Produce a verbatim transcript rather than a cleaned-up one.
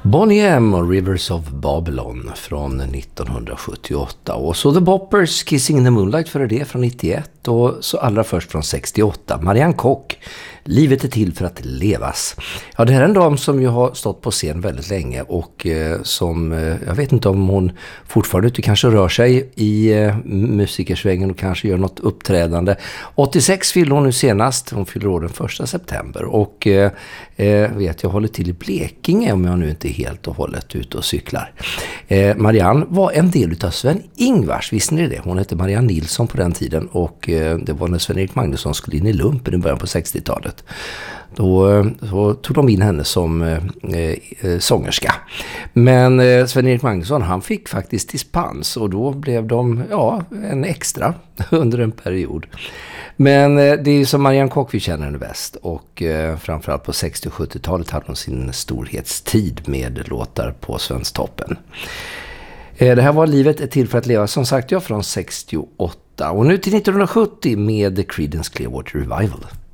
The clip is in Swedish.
Boney M och Rivers of Babylon från nittonhundrasjuttioåtta och så The Boppers Kissing in the Moonlight före det från nittioett och så allra först från sextioåtta Marianne Koch, Livet är till för att levas. Ja, det här är en dam som ju har stått på scen väldigt länge och eh, som, eh, jag vet inte om hon fortfarande inte kanske rör sig i eh, musikersvängen och kanske gör något uppträdande. åttiosex fyller hon nu senast, hon fyller år den första september och eh, eh, vet jag håller till i Blekinge om jag nu inte är helt och hållet ute och cyklar. Eh, Marianne var en del av Sven-Ingvars, visste ni det? Hon hette Marianne Nilsson på den tiden och eh, det var när Sven-Erik Magnusson skulle in i lumpen i början på sextiotalet. Då, då tog de in henne som eh, sångerska. Men eh, Sven-Erik Magnusson, han fick faktiskt dispens och då blev de ja, en extra under en period. Men eh, det är som Marianne Koch vi känner henne bäst och eh, framförallt på sextio- och sjuttiotalet hade hon sin storhetstid med låtar på Svensktoppen. Eh, det här var Livet är till för att leva, som sagt, jag från sextioåtta och nu till nittonhundrasjuttio med The Creedence Clearwater Revival.